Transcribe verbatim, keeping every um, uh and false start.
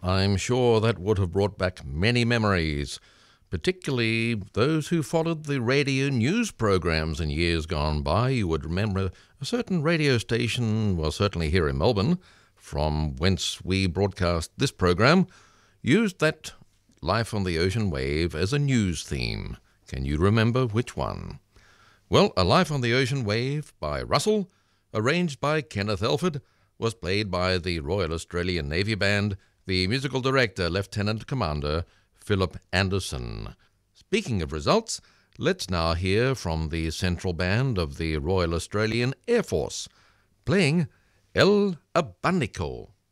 I'm sure that would have brought back many memories, particularly those who followed the radio news programs in years gone by. You would remember a certain radio station, well, certainly here in Melbourne, from whence we broadcast this program, used that Life on the Ocean Wave as a news theme. Can you remember which one? Well, A Life on the Ocean Wave by Russell, arranged by Kenneth Elford, was played by the Royal Australian Navy Band, the musical director, Lieutenant Commander Philip Anderson. Speaking of results, let's now hear from the Central Band of the Royal Australian Air Force, playing El Abanico.